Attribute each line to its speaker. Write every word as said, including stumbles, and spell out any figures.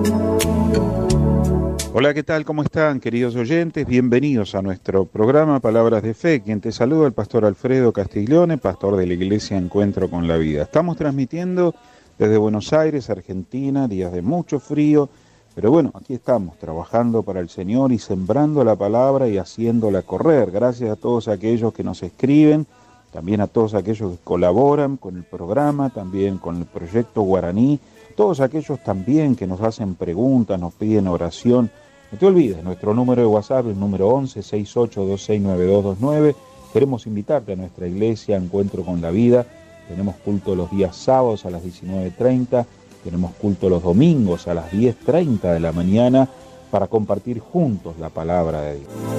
Speaker 1: Hola, ¿qué tal? ¿Cómo están, queridos oyentes? Bienvenidos a nuestro programa Palabras de Fe. Quien te saluda el pastor Alfredo Castiglione, pastor de la Iglesia Encuentro con la Vida. Estamos transmitiendo desde Buenos Aires, Argentina, días de mucho frío, pero bueno, aquí estamos trabajando para el Señor y sembrando la palabra y haciéndola correr. Gracias a todos aquellos que nos escriben, también a todos aquellos que colaboran con el programa, también con el proyecto Guaraní, todos aquellos también que nos hacen preguntas, nos piden oración. No te olvides, nuestro número de WhatsApp es el número once, sesenta y ocho, veintiséis, noventa y dos veintinueve. Queremos invitarte a nuestra iglesia Encuentro con la Vida. Tenemos culto los días sábados a las diecinueve treinta, tenemos culto los domingos a las diez treinta de la mañana para compartir juntos la palabra de Dios.